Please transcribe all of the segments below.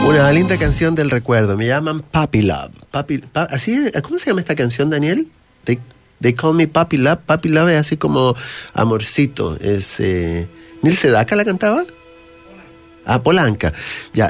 Una linda canción del recuerdo. Me llaman Puppy Love. ¿Cómo se llama esta canción, Daniel? They Call Me Puppy Love. Puppy Love es así como amorcito. Es ¿Nil Sedaka la cantaba? Polanca. Ya,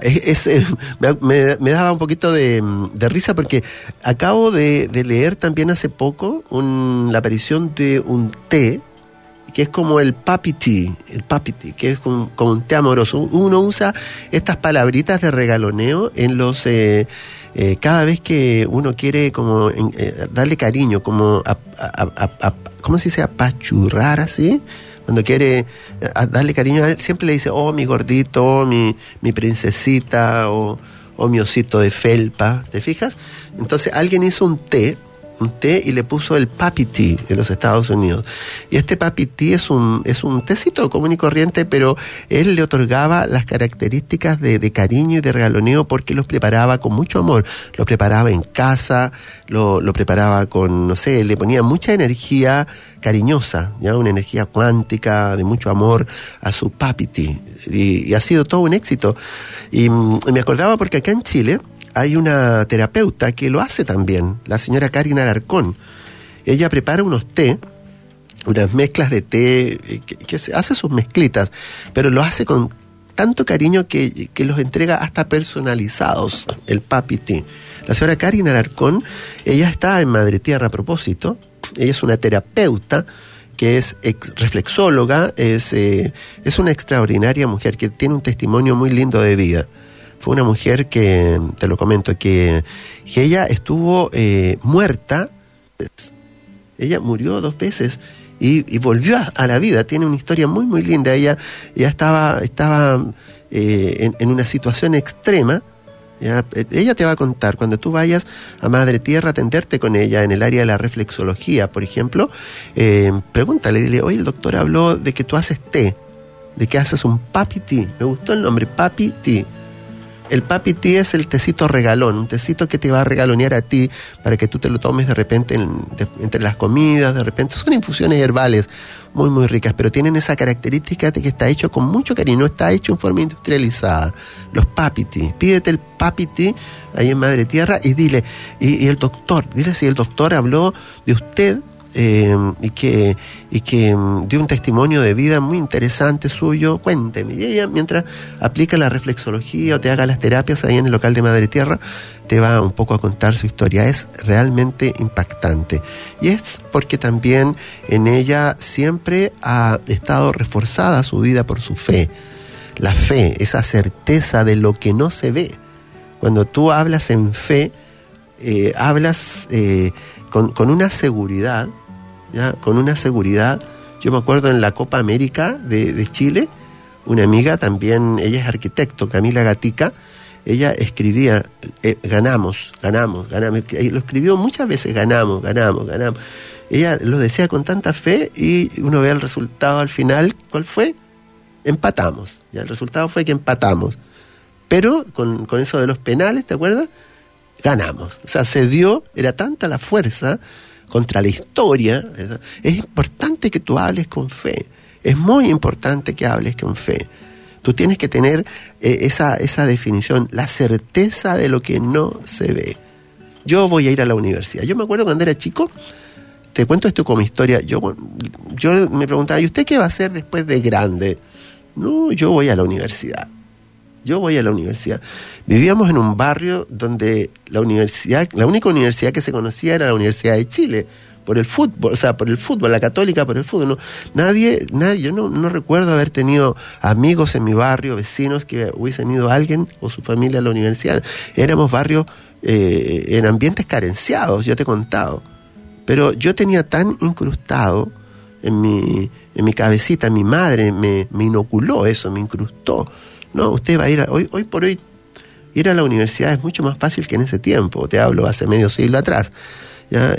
me daba un poquito de risa porque acabo de leer también hace poco la aparición de un té que es como el puppy tea, que es como un té amoroso. Uno usa estas palabritas de regaloneo en los cada vez que uno quiere como darle cariño, como ¿cómo se dice? Apachurrar así. Cuando quiere darle cariño a él, siempre le dice, oh, mi gordito, oh, mi princesita, o mi osito de felpa, ¿te fijas? Entonces alguien hizo un té y le puso el puppy tea en los Estados Unidos. Y este puppy tea es un tecito común y corriente, pero él le otorgaba las características de cariño y de regaloneo porque los preparaba con mucho amor. Lo preparaba en casa, lo preparaba con, no sé, le ponía mucha energía cariñosa, ya una energía cuántica de mucho amor a su puppy tea. Y ha sido todo un éxito. Y me acordaba porque acá en Chile hay una terapeuta que lo hace también, la señora Karin Alarcón. Ella prepara unos té, unas mezclas de té, que hace sus mezclitas, pero lo hace con tanto cariño que los entrega hasta personalizados, el puppy tea. La señora Karin Alarcón, ella está en Madre Tierra a propósito. Ella es una terapeuta que es reflexóloga, es una extraordinaria mujer que tiene un testimonio muy lindo de vida. Fue una mujer que, te lo comento, que ella estuvo muerta. Ella murió 2 veces y volvió a la vida. Tiene una historia muy, muy linda. Ella estaba en una situación extrema. Ella te va a contar, cuando tú vayas a Madre Tierra a atenderte con ella en el área de la reflexología, por ejemplo, pregúntale, dile, oye, el doctor habló de que tú haces té, de que haces un puppy tea. Me gustó el nombre, puppy tea. El puppy tea es el tecito regalón, un tecito que te va a regalonear a ti para que tú te lo tomes de repente entre las comidas, de repente. Son infusiones herbales muy, muy ricas, pero tienen esa característica de que está hecho con mucho cariño, no está hecho en forma industrializada. Los puppy tea, pídete el puppy tea ahí en Madre Tierra y dile, y el doctor, dile si el doctor habló de usted, y que dio un testimonio de vida muy interesante suyo, cuénteme. Y ella, mientras aplica la reflexología o te haga las terapias ahí en el local de Madre Tierra, te va un poco a contar su historia. Es realmente impactante. Y es porque también en ella siempre ha estado reforzada su vida por su fe. La fe, esa certeza de lo que no se ve. Cuando tú hablas en fe, hablas con una seguridad, ¿ya? Con una seguridad. Yo me acuerdo en la Copa América de Chile, una amiga también, ella es arquitecto, Camila Gatica, ella escribía, ganamos. Y lo escribió muchas veces, ganamos. Ella lo decía con tanta fe y uno ve el resultado al final. ¿Cuál fue? Empatamos. Ya, el resultado fue que empatamos. Pero con eso de los penales, ¿te acuerdas? Ganamos. O sea, se dio, era tanta la fuerza contra la historia, ¿verdad? Es importante que tú hables con fe. Es muy importante que hables con fe. Tú tienes que tener esa definición, la certeza de lo que no se ve. Yo voy a ir a la universidad. Yo me acuerdo cuando era chico, te cuento esto como historia, yo me preguntaba, ¿y usted qué va a hacer después de grande? No, yo voy a la universidad. Vivíamos en un barrio donde la única universidad que se conocía era la Universidad de Chile, por el fútbol, la católica por el fútbol. No, nadie, yo no recuerdo haber tenido amigos en mi barrio, vecinos que hubiesen ido alguien o su familia a la universidad. Éramos barrios en ambientes carenciados, yo te he contado. Pero yo tenía tan incrustado en mi cabecita, mi madre me inoculó eso, me incrustó. No, usted va a ir hoy por hoy, ir a la universidad es mucho más fácil que en ese tiempo. Te hablo hace medio siglo atrás. ¿Ya?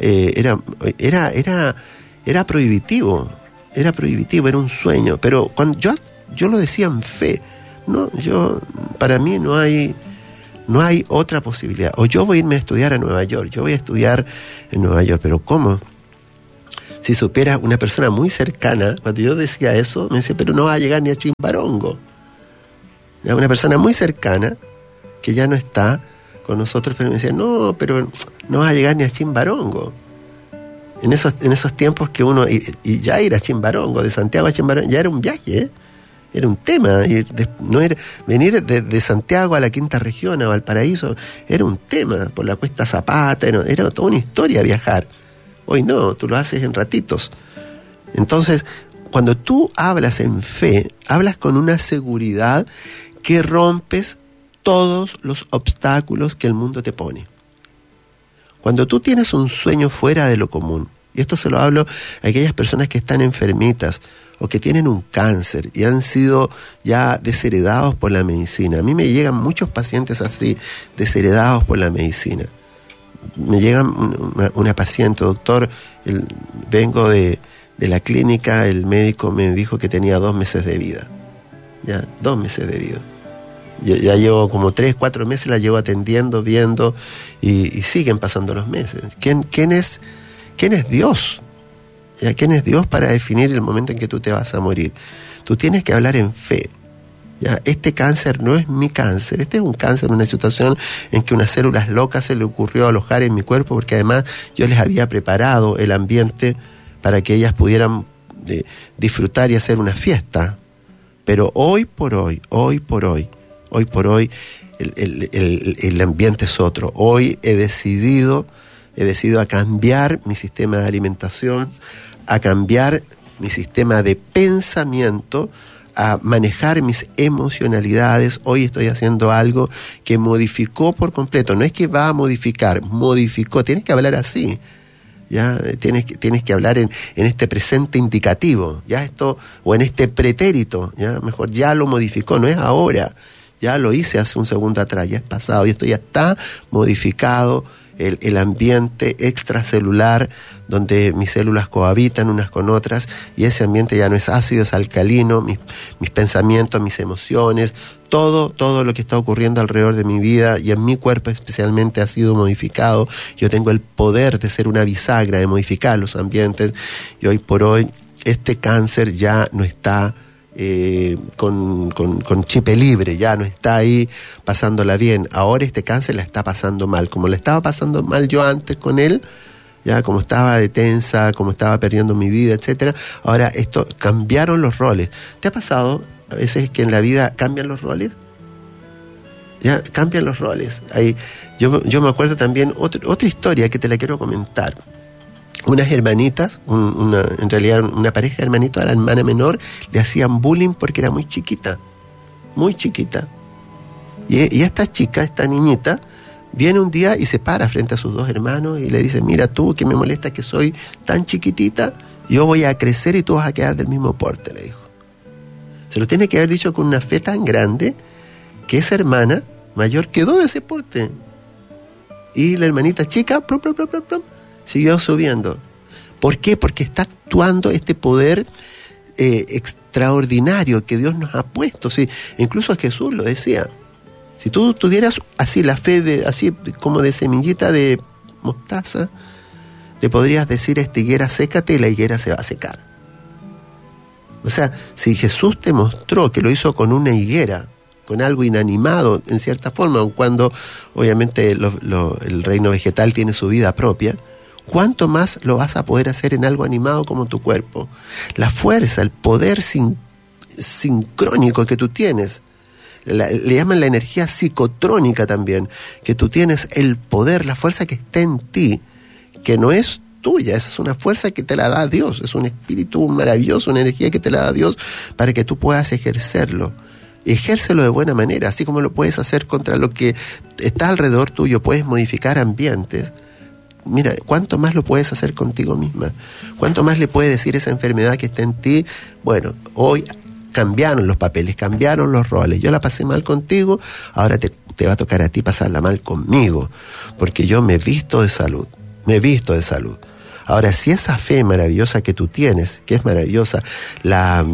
Era prohibitivo, era un sueño. Pero cuando yo lo decía en fe, no, para mí no hay otra posibilidad. O yo voy a irme a estudiar a Nueva York, yo voy a estudiar en Nueva York, pero ¿cómo? Si supieras, una persona muy cercana, cuando yo decía eso, me decía, pero no va a llegar ni a Chimbarongo. Una persona muy cercana que ya no está con nosotros, pero me decía, no, pero no vas a llegar ni a Chimbarongo. En esos tiempos que uno, y ya ir a Chimbarongo, de Santiago a Chimbarongo, ya era un viaje, ¿eh? Era un tema, no era, venir de Santiago a la Quinta Región, a Valparaíso, era un tema, por la Cuesta Zapata, era toda una historia viajar. Hoy no, tú lo haces en ratitos. Entonces, cuando tú hablas en fe, hablas con una seguridad que rompes todos los obstáculos que el mundo te pone. Cuando tú tienes un sueño fuera de lo común, y esto se lo hablo a aquellas personas que están enfermitas o que tienen un cáncer y han sido ya desheredados por la medicina. A mí me llegan muchos pacientes así, desheredados por la medicina. Me llega una paciente, doctor, vengo de la clínica, el médico me dijo que tenía 2 meses de vida. Ya, 2 meses de vida. Ya llevo como 3, 4 meses, la llevo atendiendo, viendo, y siguen pasando los meses. ¿Quién es Dios? ¿Ya? ¿Quién es Dios para definir el momento en que tú te vas a morir? Tú tienes que hablar en fe. ¿Ya? Este cáncer no es mi cáncer, este es un cáncer, una situación en que unas células locas se le ocurrió alojar en mi cuerpo, porque además yo les había preparado el ambiente para que ellas pudieran disfrutar y hacer una fiesta. Pero hoy por hoy, el ambiente es otro. Hoy he decidido a cambiar mi sistema de alimentación, a cambiar mi sistema de pensamiento, a manejar mis emocionalidades. Hoy estoy haciendo algo que modificó por completo. No es que va a modificar, modificó. Tienes que hablar así. Ya tienes que hablar en este presente indicativo, ya esto, o en este pretérito, ya mejor, ya lo modificó, no es ahora, ya lo hice hace un segundo atrás, ya es pasado, y esto ya está modificado, el ambiente extracelular donde mis células cohabitan unas con otras, y ese ambiente ya no es ácido, es alcalino, mis pensamientos, mis emociones, todo lo que está ocurriendo alrededor de mi vida y en mi cuerpo especialmente ha sido modificado. Yo tengo el poder de ser una bisagra, de modificar los ambientes, y hoy por hoy este cáncer ya no está con chip libre, ya no está ahí pasándola bien. Ahora este cáncer la está pasando mal, como la estaba pasando mal yo antes con él, ya como estaba de tensa, como estaba perdiendo mi vida, etcétera. Ahora esto, cambiaron los roles. ¿Te ha pasado a veces que en la vida cambian los roles? Ya cambian los roles. Ahí, yo me acuerdo también otra historia que te la quiero comentar. Unas hermanitas, en realidad una pareja de hermanitos, a la hermana menor le hacían bullying porque era muy chiquita. Y esta chica, esta niñita, viene un día y se para frente a sus 2 hermanos y le dice, mira tú, que me molesta que soy tan chiquitita, yo voy a crecer y tú vas a quedar del mismo porte, le dijo. Se lo tiene que haber dicho con una fe tan grande que esa hermana mayor quedó de ese porte. Y la hermanita chica, plum, siguió subiendo. ¿Por qué? Porque está actuando este poder extraordinario que Dios nos ha puesto. ¿Sí? Incluso Jesús lo decía. Si tú tuvieras así la fe, así como de semillita de mostaza, le podrías decir a esta higuera, sécate, y la higuera se va a secar. O sea, si Jesús te mostró que lo hizo con una higuera, con algo inanimado, en cierta forma, aun cuando obviamente el reino vegetal tiene su vida propia, ¿cuánto más lo vas a poder hacer en algo animado como tu cuerpo? La fuerza, el poder sincrónico que tú tienes, le llaman la energía psicotrónica también, que tú tienes el poder, la fuerza que está en ti, que no es tuya, es una fuerza que te la da Dios, es un espíritu maravilloso, una energía que te la da Dios para que tú puedas ejercerlo. Ejércelo de buena manera, así como lo puedes hacer contra lo que está alrededor tuyo, puedes modificar ambientes. Mira, ¿cuánto más lo puedes hacer contigo misma? ¿Cuánto más le puede decir esa enfermedad que está en ti? Bueno, hoy cambiaron los papeles, cambiaron los roles. Yo la pasé mal contigo, ahora te va a tocar a ti pasarla mal conmigo, porque yo me visto de salud. Ahora, si esa fe maravillosa que tú tienes, que es maravillosa, la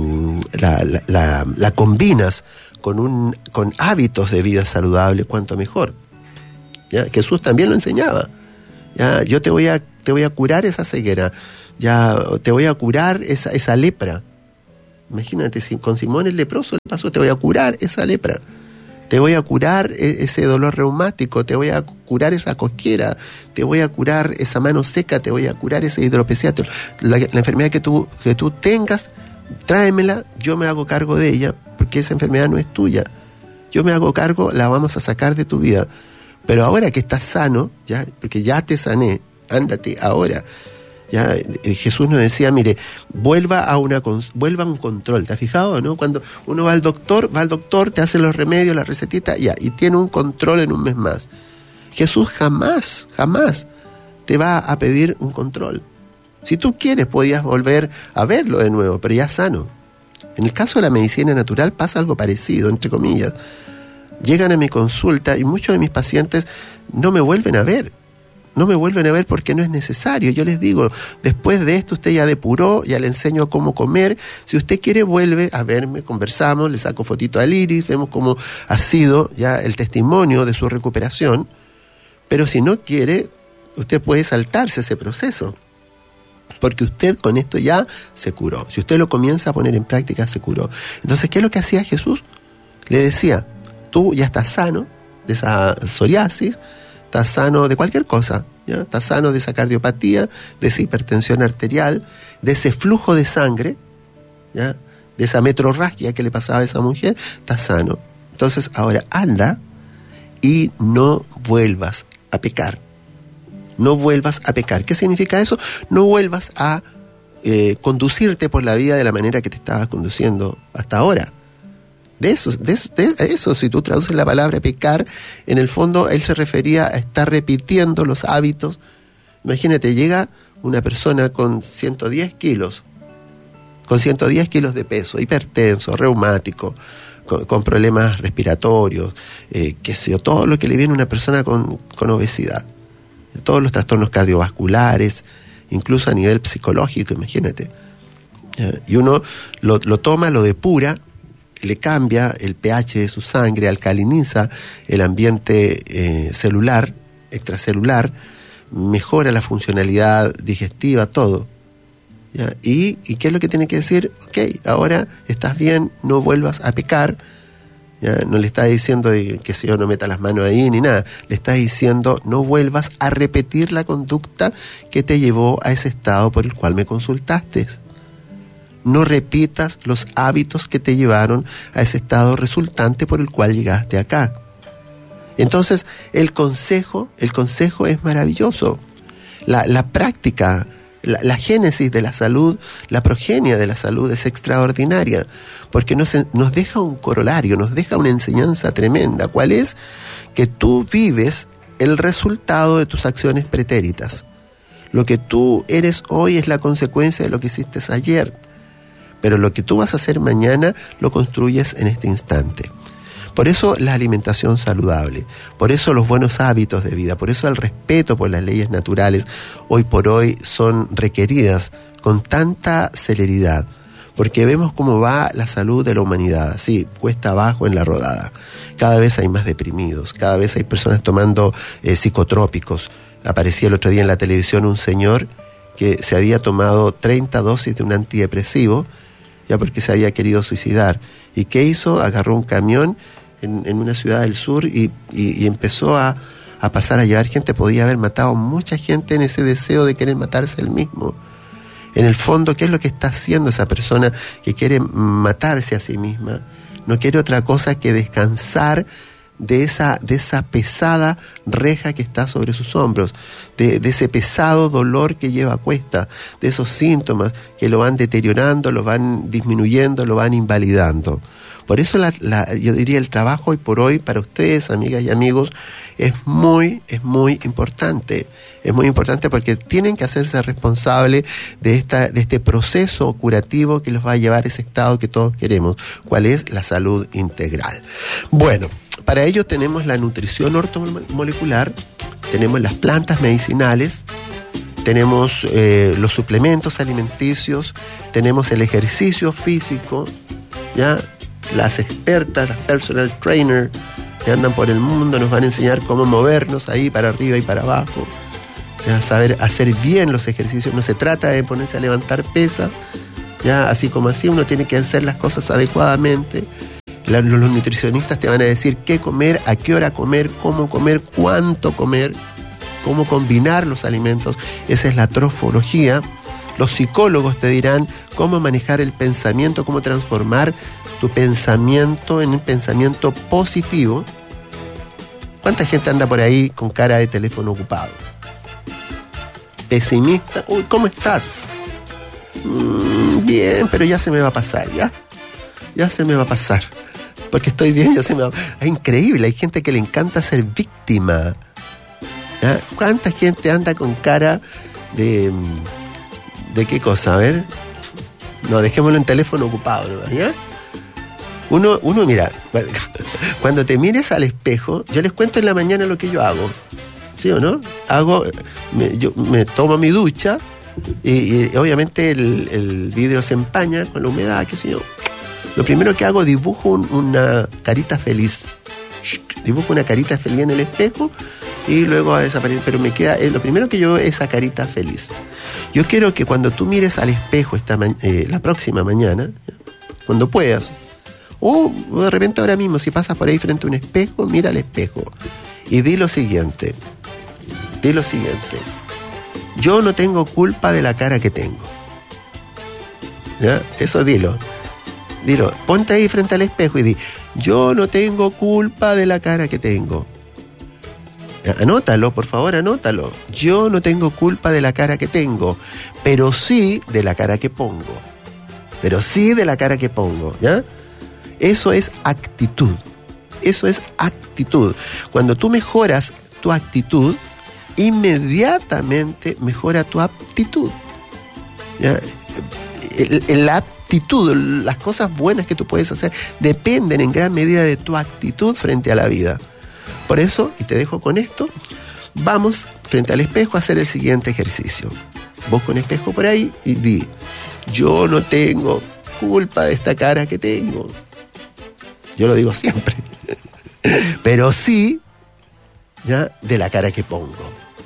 combinas con hábitos de vida saludable, cuanto mejor. ¿Ya? Jesús también lo enseñaba. Ya, yo te voy a curar esa ceguera, ya te voy a curar esa lepra. Imagínate, con Simón el leproso, el paso, te voy a curar esa lepra. te voy a curar ese dolor reumático, te voy a curar esa cosquera, te voy a curar esa mano seca, te voy a curar ese hidropesía, la enfermedad que tú tengas, tráemela, yo me hago cargo de ella, porque esa enfermedad no es tuya. Yo me hago cargo, la vamos a sacar de tu vida. Pero ahora que estás sano, ya, porque ya te sané, ándate ahora. Ya, Jesús nos decía, mire, vuelva a un control. ¿Te has fijado, no? Cuando uno va al doctor, te hace los remedios, la recetita, ya, y tiene un control en un mes más. Jesús jamás te va a pedir un control. Si tú quieres, podías volver a verlo de nuevo, pero ya sano. En el caso de la medicina natural pasa algo parecido, entre comillas. Llegan a mi consulta y muchos de mis pacientes no me vuelven a ver. No me vuelven a ver porque no es necesario. Yo les digo, después de esto usted ya depuró, ya le enseño cómo comer. Si usted quiere, vuelve a verme, conversamos, le saco fotito al iris, vemos cómo ha sido ya el testimonio de su recuperación. Pero si no quiere, usted puede saltarse ese proceso. Porque usted con esto ya se curó. Si usted lo comienza a poner en práctica, se curó. Entonces, ¿qué es lo que hacía Jesús? Le decía, tú ya estás sano de esa psoriasis, estás sano de cualquier cosa, ¿ya? Estás sano de esa cardiopatía, de esa hipertensión arterial, de ese flujo de sangre, ¿ya? De esa metrorragia que le pasaba a esa mujer, estás sano. Entonces, ahora anda y no vuelvas a pecar. No vuelvas a pecar. ¿Qué significa eso? No vuelvas a conducirte por la vida de la manera que te estabas conduciendo hasta ahora. De eso, si tú traduces la palabra pecar, en el fondo él se refería a estar repitiendo los hábitos. Imagínate, llega una persona con 110 kilos de peso, hipertenso, reumático, con problemas respiratorios, todo lo que le viene a una persona con obesidad. Todos los trastornos cardiovasculares, incluso a nivel psicológico, imagínate. Y uno lo toma, lo depura, le cambia el pH de su sangre, alcaliniza el ambiente celular, extracelular, mejora la funcionalidad digestiva, todo. ¿Ya? ¿Y qué es lo que tiene que decir? Ok, ahora estás bien, no vuelvas a pecar. ¿Ya? No le está diciendo que si yo no meta las manos ahí ni nada. Le está diciendo no vuelvas a repetir la conducta que te llevó a ese estado por el cual me consultaste. No repitas los hábitos que te llevaron a ese estado resultante por el cual llegaste acá. Entonces, el consejo es maravilloso. La práctica, la génesis de la salud, la progenia de la salud es extraordinaria, porque nos deja un corolario, nos deja una enseñanza tremenda. ¿Cuál es? Que tú vives el resultado de tus acciones pretéritas. Lo que tú eres hoy es la consecuencia de lo que hiciste ayer. Pero lo que tú vas a hacer mañana lo construyes en este instante. Por eso la alimentación saludable, por eso los buenos hábitos de vida, por eso el respeto por las leyes naturales hoy por hoy son requeridas con tanta celeridad, porque vemos cómo va la salud de la humanidad, sí, cuesta abajo en la rodada. Cada vez hay más deprimidos, cada vez hay personas tomando psicotrópicos. Aparecía el otro día en la televisión un señor que se había tomado 30 dosis de un antidepresivo, ya porque se había querido suicidar. ¿Y qué hizo? Agarró un camión en una ciudad del sur y empezó a pasar a llevar gente. Podía haber matado mucha gente en ese deseo de querer matarse él mismo. En el fondo, ¿qué es lo que está haciendo esa persona que quiere matarse a sí misma? No quiere otra cosa que descansar de esa pesada reja que está sobre sus hombros, de ese pesado dolor que lleva a cuesta, de esos síntomas que lo van deteriorando, lo van disminuyendo, lo van invalidando. Por eso yo diría el trabajo hoy por hoy para ustedes, amigas y amigos, es muy importante. Es muy importante porque tienen que hacerse responsables de este proceso curativo que los va a llevar a ese estado que todos queremos, cuál es la salud integral. Bueno, para ello tenemos la nutrición ortomolecular, tenemos las plantas medicinales, tenemos los suplementos alimenticios, tenemos el ejercicio físico, ¿ya? Las expertas, las personal trainers que andan por el mundo nos van a enseñar cómo movernos ahí para arriba y para abajo, ¿ya? Saber hacer bien los ejercicios. No se trata de ponerse a levantar pesas, ¿ya? Así como así, uno tiene que hacer las cosas adecuadamente. Los nutricionistas te van a decir qué comer, a qué hora comer, cuánto comer, cómo combinar los alimentos. Esa es la trofología. Los psicólogos te dirán cómo manejar el pensamiento, cómo transformar tu pensamiento en un pensamiento positivo. ¿Cuánta gente anda por ahí con cara de teléfono ocupado? Pesimista. Uy, ¿cómo estás? Bien, pero ya se me va a pasar, ¿ya? Ya se me va a pasar. Porque estoy bien, ya se me va a pasar. Es increíble, hay gente que le encanta ser víctima. ¿Ya? ¿Cuánta gente anda con cara de qué cosa? A ver. No, dejémoslo en teléfono ocupado, ¿no? ¿Ya? Uno, mira, cuando te mires al espejo, yo les cuento en la mañana lo que yo hago. ¿Sí o no? Yo me tomo mi ducha y obviamente el vidrio se empaña con la humedad, qué sé yo. Lo primero que hago, dibujo una carita feliz. Dibujo una carita feliz en el espejo y luego desaparece. Pero me queda, lo primero que yo veo es esa carita feliz. Yo quiero que cuando tú mires al espejo la próxima mañana, cuando puedas, o de repente ahora mismo, si pasas por ahí frente a un espejo, mira al espejo y di lo siguiente. Yo no tengo culpa de la cara que tengo. ¿Ya? Eso dilo. Ponte ahí frente al espejo y di, yo no tengo culpa de la cara que tengo. Anótalo, por favor, anótalo. Yo no tengo culpa de la cara que tengo, pero sí de la cara que pongo. ¿Ya? Eso es actitud. Cuando tú mejoras tu actitud, inmediatamente mejora tu aptitud. ¿Ya? La aptitud, las cosas buenas que tú puedes hacer, dependen en gran medida de tu actitud frente a la vida. Por eso, y te dejo con esto, vamos frente al espejo a hacer el siguiente ejercicio. Busca un espejo por ahí y di, yo no tengo culpa de esta cara que tengo. Yo lo digo siempre. Pero sí, ya, de la cara que pongo.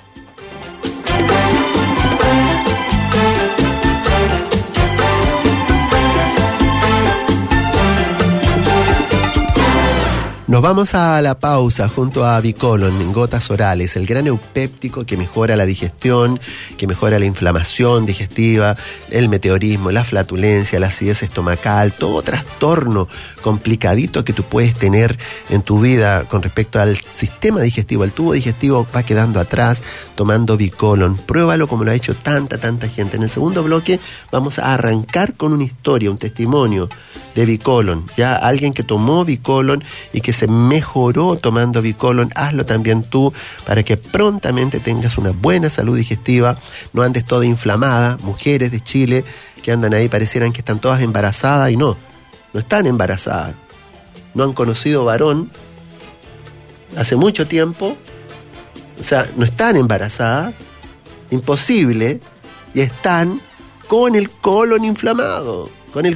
Nos vamos a la pausa junto a Bicolon en gotas orales, el gran eupéptico que mejora la digestión, que mejora la inflamación digestiva, el meteorismo, la flatulencia, la acidez estomacal, todo trastorno complicadito que tú puedes tener en tu vida con respecto al sistema digestivo, el tubo digestivo va quedando atrás tomando Bicolon. Pruébalo como lo ha hecho tanta gente. En el segundo bloque vamos a arrancar con una historia, un testimonio de Bicolon, ya alguien que tomó Bicolon y que se mejoró tomando Bicolon. Hazlo también tú para que prontamente tengas una buena salud digestiva, no andes toda inflamada. Mujeres de Chile que andan ahí parecieran que están todas embarazadas y no están embarazadas, no han conocido varón hace mucho tiempo, o sea, no están embarazadas, imposible, y están con el colon inflamado.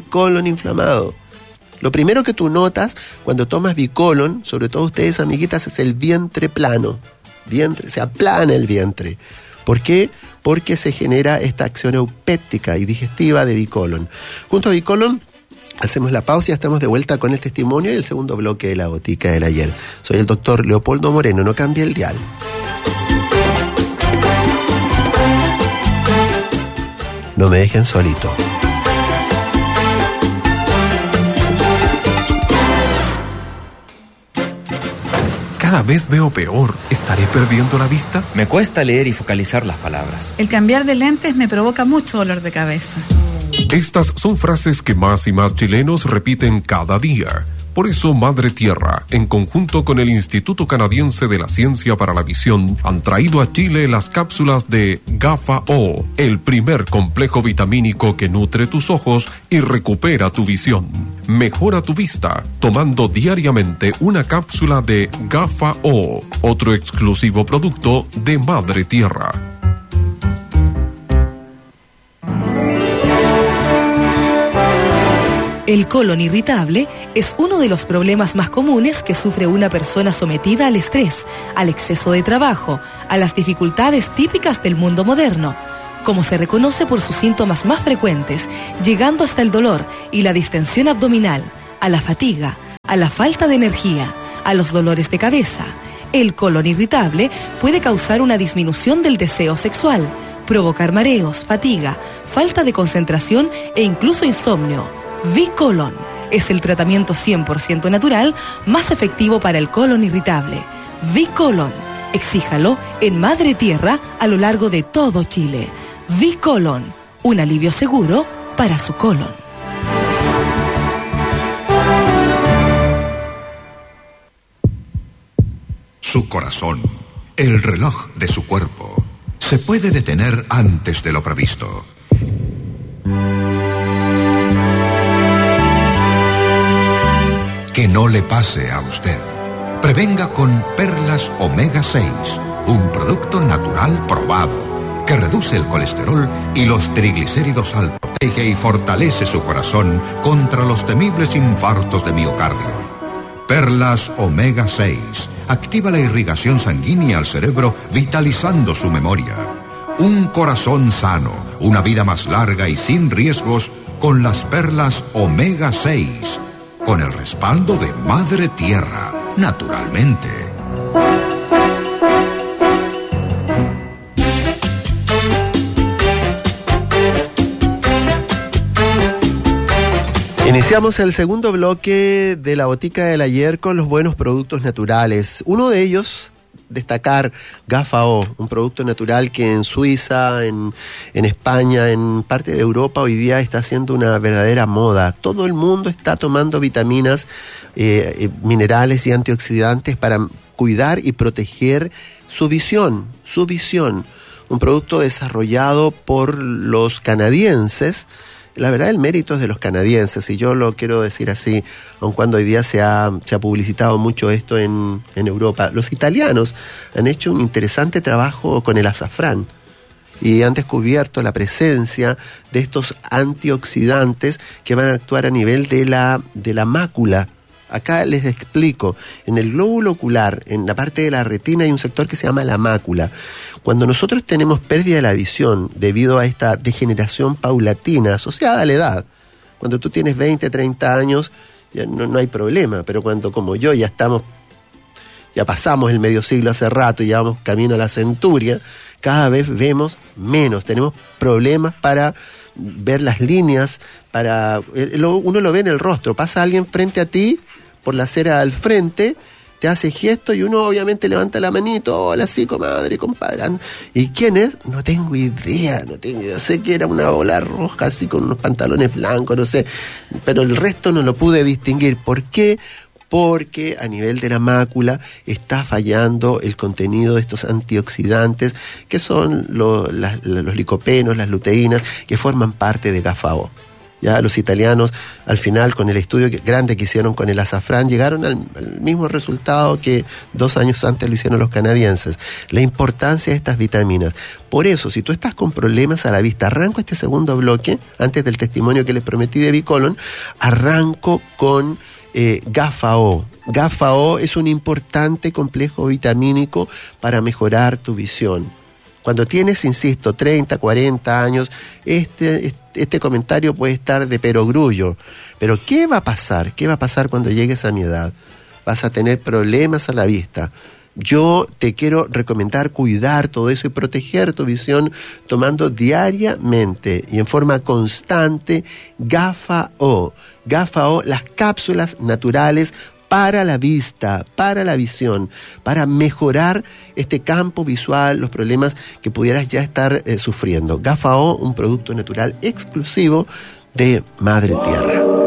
Lo primero que tú notas cuando tomas Bicolon, sobre todo ustedes, amiguitas, es el vientre plano. Se aplana el vientre. ¿Por qué? Porque se genera esta acción eupéptica y digestiva de Bicolon. Junto a Bicolon hacemos la pausa y estamos de vuelta con el testimonio y el segundo bloque de la botica del ayer. Soy el doctor Leopoldo Moreno, no cambie el dial. No me dejen solito. Cada vez veo peor. ¿Estaré perdiendo la vista? Me cuesta leer y focalizar las palabras. El cambiar de lentes me provoca mucho dolor de cabeza. Estas son frases que más y más chilenos repiten cada día. Por eso Madre Tierra, en conjunto con el Instituto Canadiense de la Ciencia para la Visión, han traído a Chile las cápsulas de GAFA-O, el primer complejo vitamínico que nutre tus ojos y recupera tu visión. Mejora tu vista tomando diariamente una cápsula de GAFA-O, otro exclusivo producto de Madre Tierra. El colon irritable es uno de los problemas más comunes que sufre una persona sometida al estrés, al exceso de trabajo, a las dificultades típicas del mundo moderno, como se reconoce por sus síntomas más frecuentes, llegando hasta el dolor y la distensión abdominal, a la fatiga, a la falta de energía, a los dolores de cabeza. El colon irritable puede causar una disminución del deseo sexual, provocar mareos, fatiga, falta de concentración e incluso insomnio. Vicolon es el tratamiento 100% natural más efectivo para el colon irritable. Vicolon, exíjalo en Madre Tierra a lo largo de todo Chile. Vicolon, un alivio seguro para su colon. Su corazón, el reloj de su cuerpo, se puede detener antes de lo previsto. Que no le pase a usted. Prevenga con Perlas Omega 6, un producto natural probado que reduce el colesterol y los triglicéridos altos, protege y fortalece su corazón contra los temibles infartos de miocardio. Perlas Omega 6 activa la irrigación sanguínea al cerebro, vitalizando su memoria. Un corazón sano, una vida más larga y sin riesgos con las Perlas Omega 6, con el respaldo de Madre Tierra, naturalmente. Iniciamos el segundo bloque de la Botica del Ayer con los buenos productos naturales. Uno de ellos, destacar Gafao, un producto natural que en Suiza, en España, en parte de Europa hoy día está haciendo una verdadera moda. Todo el mundo está tomando vitaminas, minerales y antioxidantes para cuidar y proteger su visión. Un producto desarrollado por los canadienses. La verdad, el mérito es de los canadienses, y yo lo quiero decir así, aun cuando hoy día se ha publicitado mucho esto en Europa. Los italianos han hecho un interesante trabajo con el azafrán y han descubierto la presencia de estos antioxidantes que van a actuar a nivel de la mácula. Acá les explico, en el glóbulo ocular, en la parte de la retina hay un sector que se llama la mácula. Cuando nosotros tenemos pérdida de la visión debido a esta degeneración paulatina asociada a la edad, cuando tú tienes 20, 30 años, ya no hay problema, pero cuando como yo ya pasamos el medio siglo hace rato y ya vamos camino a la centuria, cada vez vemos menos, tenemos problemas para ver las líneas, uno lo ve en el rostro, pasa alguien frente a ti por la acera al frente, te hace gesto y uno obviamente levanta la manito, hola, sí, comadre, compadre. ¿Y quién es? No tengo idea. Sé que era una bola roja así con unos pantalones blancos, no sé, pero el resto no lo pude distinguir. ¿Por qué? Porque a nivel de la mácula está fallando el contenido de estos antioxidantes que son los licopenos, las luteínas, que forman parte de Gafao. Ya los italianos, al final, con el estudio grande que hicieron con el azafrán, llegaron al mismo resultado que 2 años antes lo hicieron los canadienses. La importancia de estas vitaminas. Por eso, si tú estás con problemas a la vista, arranco este segundo bloque, antes del testimonio que les prometí de Vicolon, arranco con Gafao. Gafao es un importante complejo vitamínico para mejorar tu visión. Cuando tienes, insisto, 30, 40 años, este comentario puede estar de perogrullo. Pero ¿qué va a pasar? ¿Qué va a pasar cuando llegues a mi edad? Vas a tener problemas a la vista. Yo te quiero recomendar cuidar todo eso y proteger tu visión tomando diariamente y en forma constante Gafao. Gafao, las cápsulas naturales para la vista, para la visión, para mejorar este campo visual, los problemas que pudieras ya estar sufriendo. Gafao, un producto natural exclusivo de Madre Tierra.